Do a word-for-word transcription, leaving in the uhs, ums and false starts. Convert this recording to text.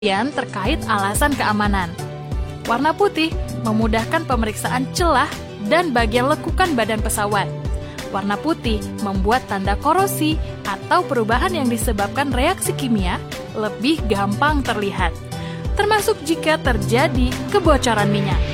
Kemudian terkait alasan keamanan. Warna putih memudahkan pemeriksaan celah dan bagian lekukan badan pesawat. Warna putih membuat tanda korosi atau perubahan yang disebabkan reaksi kimia lebih gampang terlihat, termasuk jika terjadi kebocoran minyak.